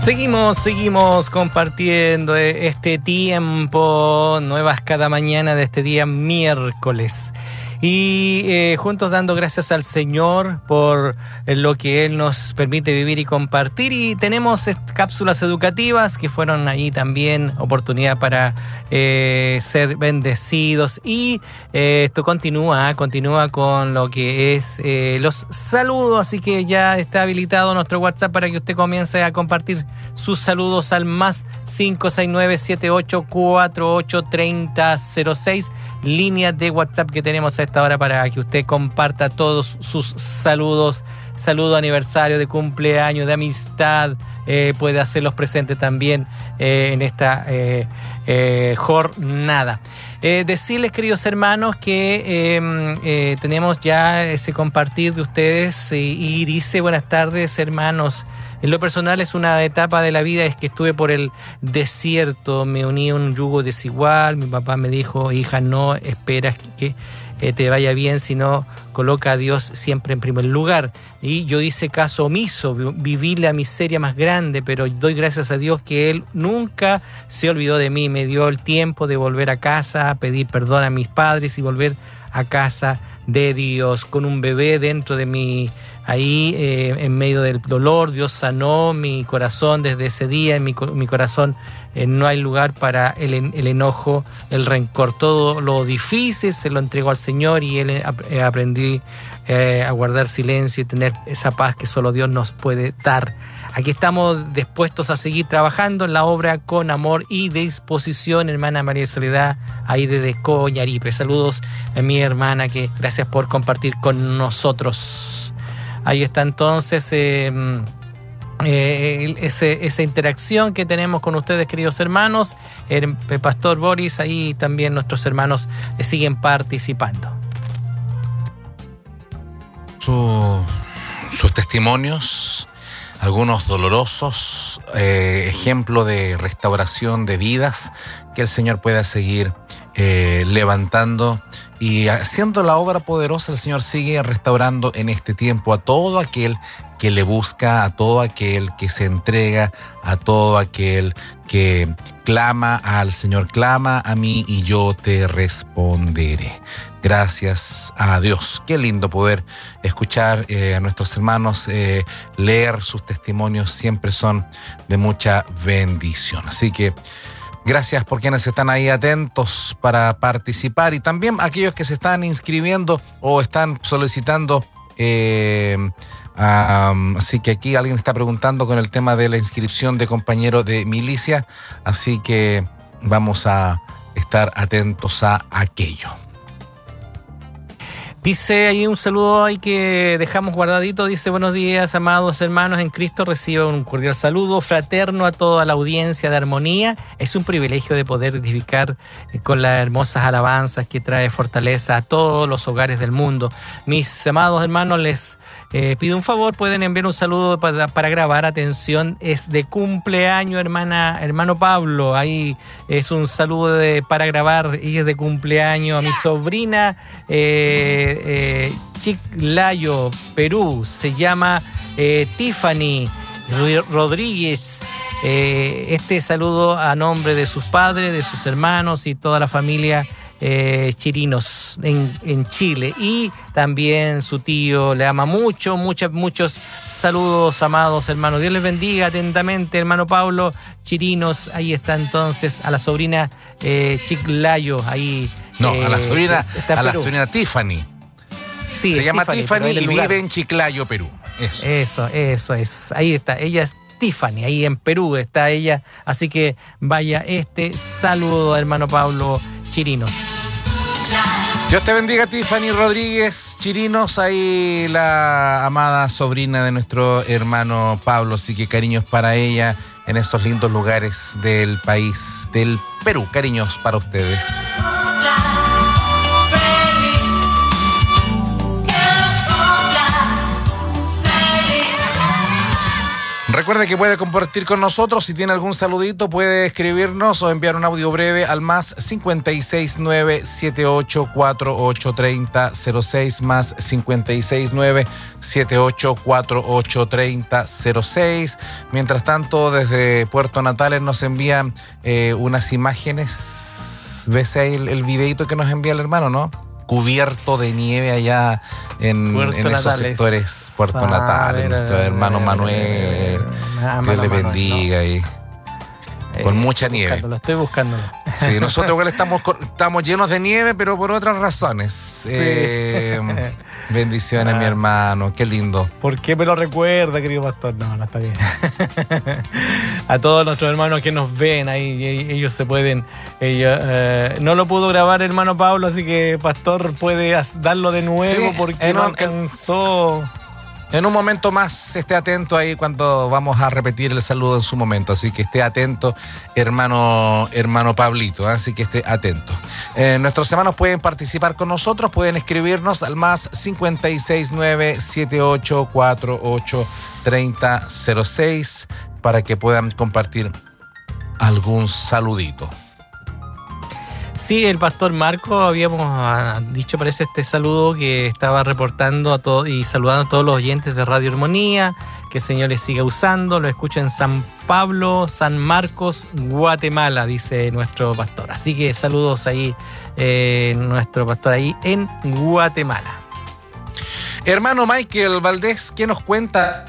Seguimos compartiendo este tiempo, nuevas cada mañana de este día miércoles. Y juntos dando gracias al Señor por lo que Él nos permite vivir y compartir. Y tenemos cápsulas educativas que fueron ahí también oportunidad para ser bendecidos. Y esto continúa con lo que es los saludos. Así que ya está habilitado nuestro WhatsApp para que usted comience a compartir sus saludos al más 569-7848-3006. Línea de WhatsApp que tenemos a esta hora para que usted comparta todos sus saludos. Saludo aniversario, de cumpleaños, de amistad. Puede hacerlos presentes también en esta jornada. Decirles, queridos hermanos, que tenemos ya ese compartir de ustedes y dice: buenas tardes, hermanos. En lo personal es una etapa de la vida, es que estuve por el desierto, me uní a un yugo desigual. Mi papá me dijo: hija, no esperas que te vaya bien, sino coloca a Dios siempre en primer lugar. Y yo hice caso omiso, viví la miseria más grande, pero doy gracias a Dios que Él nunca se olvidó de mí. Me dio el tiempo de volver a casa, pedir perdón a mis padres y volver a casa de Dios. Con un bebé dentro de mí, ahí en medio del dolor, Dios sanó mi corazón desde ese día. En mi corazón no hay lugar para el enojo, el rencor. Todo lo difícil se lo entregó al Señor y aprendí a guardar silencio y tener esa paz que solo Dios nos puede dar. Aquí estamos dispuestos a seguir trabajando en la obra con amor y disposición, hermana María Soledad, ahí desde Coñaripe. Saludos a mi hermana, que gracias por compartir con nosotros. Ahí está entonces esa interacción que tenemos con ustedes, queridos hermanos. El pastor Boris, ahí también nuestros hermanos siguen participando. Sus testimonios, algunos dolorosos, ejemplo de restauración de vidas, que el Señor pueda seguir levantando y haciendo la obra poderosa. El Señor sigue restaurando en este tiempo a todo aquel que le busca, a todo aquel que se entrega, a todo aquel que clama al Señor. Clama a mí y yo te responderé. Gracias a Dios. Qué lindo poder escuchar a nuestros hermanos, leer sus testimonios, siempre son de mucha bendición. Así que gracias por quienes están ahí atentos para participar, y también aquellos que se están inscribiendo o están solicitando. Así que aquí alguien está preguntando con el tema de la inscripción de compañero de milicia, así que vamos a estar atentos a aquello. Dice ahí un saludo ahí que dejamos guardadito. Dice: buenos días, amados hermanos en Cristo. Reciban un cordial saludo fraterno a toda la audiencia de Armonía. Es un privilegio de poder edificar con las hermosas alabanzas que trae fortaleza a todos los hogares del mundo. Mis amados hermanos, les pido un favor, pueden enviar un saludo para grabar. Atención, es de cumpleaños hermano Pablo. Ahí es un saludo para grabar y es de cumpleaños a mi sobrina Chiclayo, Perú. Se llama Tiffany Rodríguez. Este saludo a nombre de sus padres, de sus hermanos y toda la familia Chirinos en Chile, y también su tío le ama mucho. Muchos saludos, amados hermanos. Dios les bendiga atentamente, hermano Pablo Chirinos. Ahí está entonces a la sobrina Chiclayo. Ahí a la sobrina Tiffany. Sí, se llama Tiffany y lugar. vive en Chiclayo, Perú. Eso es. Ahí está. Ella es Tiffany, ahí en Perú está ella. Así que vaya este saludo, hermano Pablo Chirinos. Dios te bendiga, Tiffany Rodríguez Chirinos, ahí la amada sobrina de nuestro hermano Pablo. Así que cariños para ella en estos lindos lugares del país del Perú. Cariños para ustedes. Recuerde que puede compartir con nosotros. Si tiene algún saludito, puede escribirnos o enviar un audio breve al más 569-78483006, más 569-78483006. Mientras tanto, desde Puerto Natales nos envían unas imágenes. ¿Ves ahí el videito que nos envía el hermano, no? Cubierto de nieve allá en esos sectores. Puerto Natales, nuestro hermano Manuel. Dios le bendiga ahí. Con mucha nieve. Lo estoy buscando. Sí, nosotros igual estamos llenos de nieve, pero por otras razones. Sí. Bendiciones, mi hermano, qué lindo. ¿Por qué me lo recuerda, querido pastor? No está bien. A todos nuestros hermanos que nos ven ahí, ellos se pueden. No lo pudo grabar hermano Pablo, así que pastor puede darlo de nuevo, sí, porque no alcanzó. En un momento más, esté atento ahí cuando vamos a repetir el saludo en su momento. Así que esté atento, hermano Pablito. Así que esté atento. Nuestros hermanos pueden participar con nosotros, pueden escribirnos al más 569-7848-3006 para que puedan compartir algún saludito. Sí, el pastor Marco habíamos dicho, parece, este saludo que estaba reportando a todos y saludando a todos los oyentes de Radio Armonía, que el Señor les siga usando, lo escucha en San Pablo, San Marcos, Guatemala, dice nuestro pastor. Así que saludos ahí, nuestro pastor ahí en Guatemala. Hermano Michael Valdés, ¿qué nos cuenta?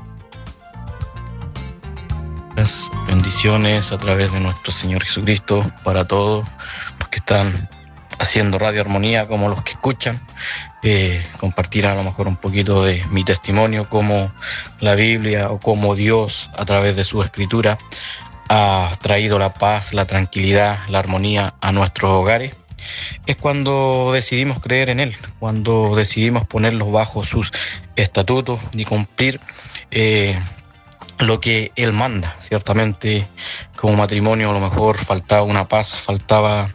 Bendiciones a través de nuestro Señor Jesucristo para todos los que están haciendo Radio Armonía, como los que escuchan. Compartir a lo mejor un poquito de mi testimonio, como la Biblia o como Dios a través de su escritura ha traído la paz, la tranquilidad, la armonía a nuestros hogares. Es cuando decidimos creer en Él, cuando decidimos ponerlos bajo sus estatutos y cumplir lo que Él manda. Ciertamente, como matrimonio a lo mejor faltaba una paz, faltaba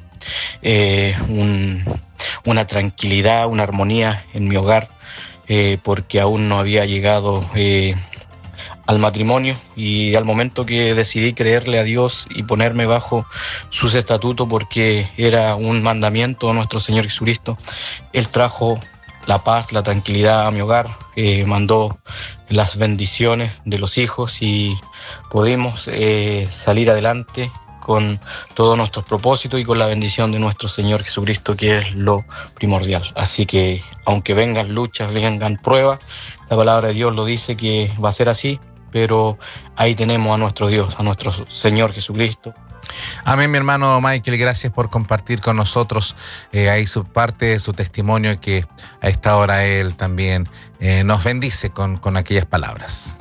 una tranquilidad, una armonía en mi hogar, porque aún no había llegado al matrimonio, y al momento que decidí creerle a Dios y ponerme bajo sus estatutos, porque era un mandamiento de nuestro Señor Jesucristo, Él trajo la paz, la tranquilidad a mi hogar, mandó las bendiciones de los hijos y pudimos salir adelante con todos nuestros propósitos y con la bendición de nuestro Señor Jesucristo, que es lo primordial. Así que aunque vengan luchas, vengan pruebas, la palabra de Dios lo dice que va a ser así, pero ahí tenemos a nuestro Dios, a nuestro Señor Jesucristo. Amén, mi hermano Michael, gracias por compartir con nosotros ahí su parte, su testimonio, que a esta hora él también nos bendice con aquellas palabras.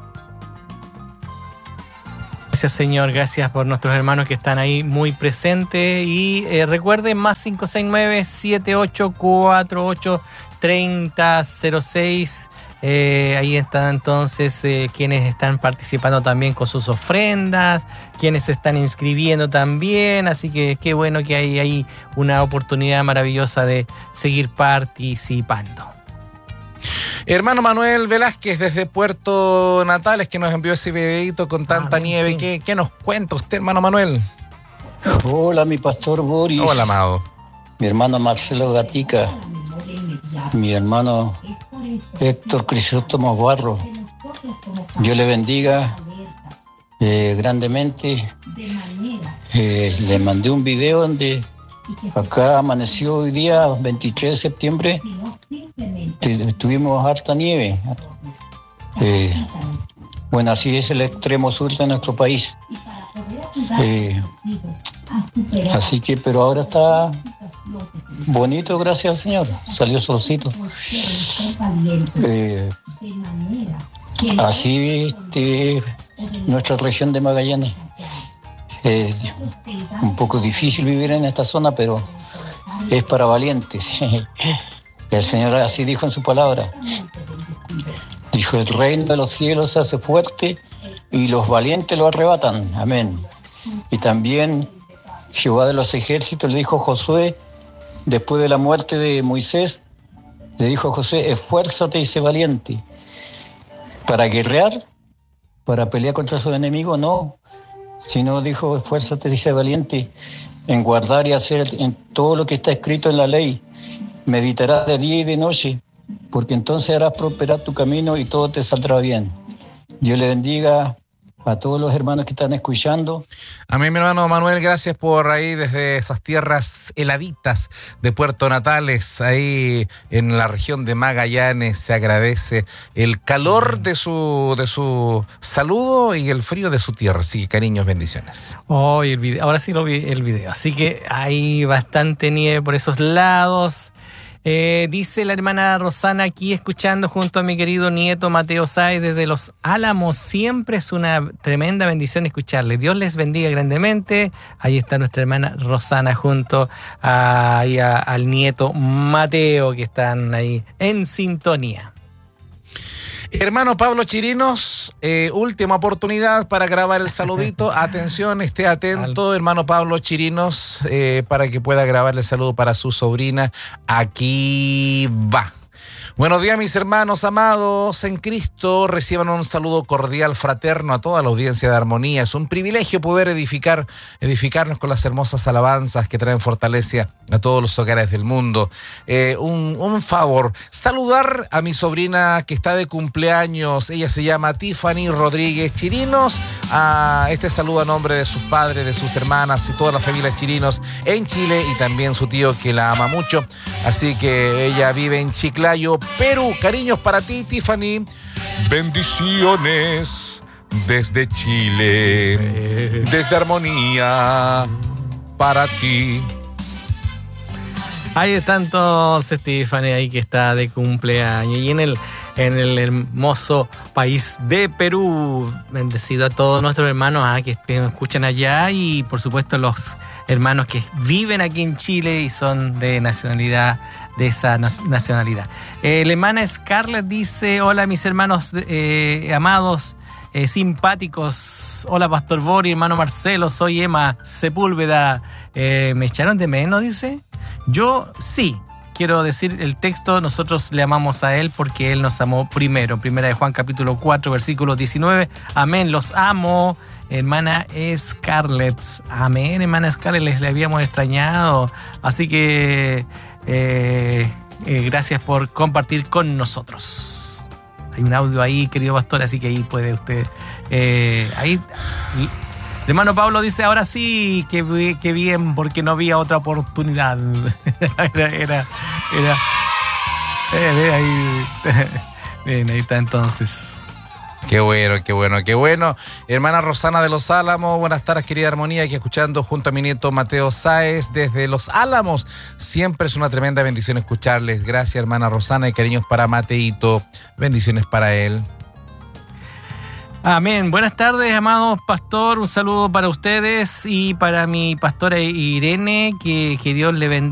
Gracias, Señor, gracias por nuestros hermanos que están ahí muy presentes, y recuerden, más 569-7848-3006. Ahí están entonces quienes están participando también con sus ofrendas, quienes se están inscribiendo también, así que qué bueno que hay ahí una oportunidad maravillosa de seguir participando. Hermano Manuel Velázquez, desde Puerto Natales, que nos envió ese videito con tanta nieve. Sí. ¿Qué nos cuenta usted, hermano Manuel? Hola, mi pastor Boris. Hola, amado. Mi hermano Marcelo Gatica. Mi hermano Héctor Crisóstomo Barro. Dios le bendiga grandemente. Le mandé un video donde acá amaneció hoy día, 23 de septiembre. Tuvimos harta nieve. Bueno, así es el extremo sur de nuestro país. Así que, pero ahora está bonito, gracias al Señor. Salió solcito. Así nuestra región de Magallanes. Un poco difícil vivir en esta zona, pero es para valientes. El Señor así dijo en su palabra. Dijo: el reino de los cielos se hace fuerte y los valientes lo arrebatan. Amén. Y también Jehová de los ejércitos le dijo a Josué, después de la muerte de Moisés, le dijo a Josué: esfuérzate y sé valiente para guerrear para pelear contra sus enemigos, no. Sino dijo, esfuérzate, dice valiente, en guardar y hacer en todo lo que está escrito en la ley. Meditarás de día y de noche, porque entonces harás prosperar tu camino y todo te saldrá bien. Dios le bendiga a todos los hermanos que están escuchando. Amén, mi hermano Manuel, gracias por ahí desde esas tierras heladitas de Puerto Natales, ahí en la región de Magallanes. Se agradece el calor de su saludo y el frío de su tierra. Así que cariños, bendiciones. Oh, y el video, ahora sí lo vi el video. Así que hay bastante nieve por esos lados. Dice la hermana Rosana aquí escuchando junto a mi querido nieto Mateo Sáez desde Los Álamos. Siempre es una tremenda bendición escucharle. Dios les bendiga grandemente. Ahí está nuestra hermana Rosana junto al nieto Mateo, que están ahí en sintonía. Hermano Pablo Chirinos, última oportunidad para grabar el saludito. Atención, esté atento, hermano Pablo Chirinos, para que pueda grabar el saludo para su sobrina. Aquí va. Buenos días, mis hermanos amados en Cristo. Reciban un saludo cordial, fraterno a toda la audiencia de Armonía. Es un privilegio poder edificarnos con las hermosas alabanzas que traen fortaleza a todos los hogares del mundo. Un favor, saludar a mi sobrina que está de cumpleaños. Ella se llama Tiffany Rodríguez Chirinos. Este saludo a nombre de sus padres, de sus hermanas y todas las familias Chirinos en Chile, y también su tío que la ama mucho. Así que ella vive en Chiclayo, Perú. Cariños para ti, Tiffany. Bendiciones desde Chile, desde Armonía, para ti. Hay tantos Stephanie ahí que está de cumpleaños. Y en el hermoso país de Perú, bendecido a todos nuestros hermanos que nos escuchan allá, y por supuesto los hermanos que viven aquí en Chile y son de nacionalidad, de esa nacionalidad. La hermana Scarlett dice: hola mis hermanos amados, simpáticos. Hola Pastor Bori, hermano Marcelo, soy Emma Sepúlveda. ¿Me echaron de menos? Dice. Yo sí. Quiero decir el texto: nosotros le amamos a Él porque Él nos amó primero. Primera de Juan capítulo 4 versículo 19. Amén, los amo. Hermana Scarlett. Amén, hermana Scarlett, les le habíamos extrañado. Así que gracias por compartir con nosotros. Hay un audio ahí, querido pastor, así que ahí puede usted... ahí... El hermano Pablo dice: ahora sí, que bien, porque no había otra oportunidad. era ahí. Bien, ahí está entonces. Qué bueno, qué bueno, qué bueno. Hermana Rosana de Los Álamos, buenas tardes, querida Armonía, aquí escuchando junto a mi nieto Mateo Sáez desde Los Álamos. Siempre es una tremenda bendición escucharles. Gracias, hermana Rosana, y cariños para Mateito. Bendiciones para él. Amén. Buenas tardes, amados pastor. Un saludo para ustedes y para mi pastora Irene. Que Dios le bendiga.